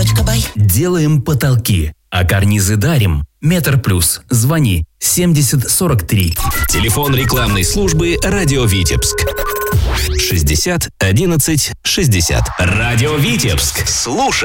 Металлург.бай. Делаем потолки, а карнизы дарим. Метр плюс. Звони 70 43. Телефон рекламной службы «Радио Витебск». 60 11 60. «Радио Витебск». Слушай.